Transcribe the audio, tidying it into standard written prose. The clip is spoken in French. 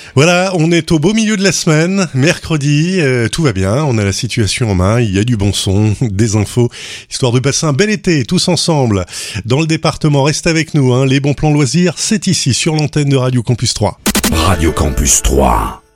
Voilà, on est au beau milieu de la semaine, mercredi, tout va bien, on a la situation en main, il y a du bon son, des infos, histoire de passer un bel été tous ensemble. Dans le département, reste avec nous, les bons plans loisirs, c'est ici sur l'antenne de Radio Campus 3. Radio Campus 3.